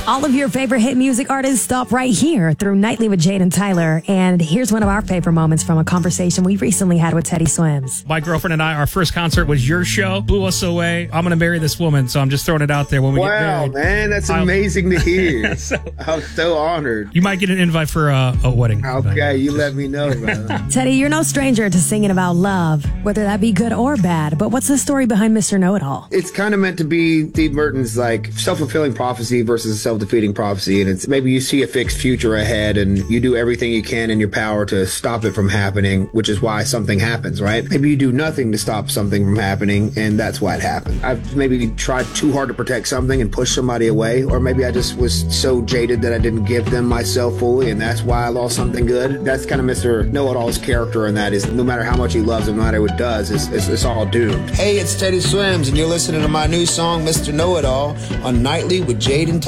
All of your favorite hit music artists stop right here through Nightly with Jade and Tyler. And here's one of our favorite moments from a conversation we recently had with Teddy Swims. My girlfriend and I, our first concert was your show, blew us away. I'm going to marry this woman, so I'm just throwing it out there when we get married. Wow, man, that's amazing to hear. I'm so honored. You might get an invite for a wedding. Okay, you let me know, brother. Teddy, you're no stranger to singing about love, whether that be good or bad. But what's the story behind Mr. Know-It-All? It's kind of meant to be Steve Merton's like self-fulfilling prophecy versus a self-defeating prophecy. And it's maybe you see a fixed future ahead and you do everything you can in your power to stop it from happening, which is why something happens, right? Maybe you do nothing to stop something from happening, and that's why it happened. I've maybe tried too hard to protect something and push somebody away, or maybe I just was so jaded that I didn't give them myself fully, and that's why I lost something good. That's kind of Mr. Know-It-All's character, and that is no matter how much he loves him, no matter what it does, it's all doomed. Hey, it's Teddy Swims, and you're listening to my new song, Mr. Know-It-All, on Nightly with Jade and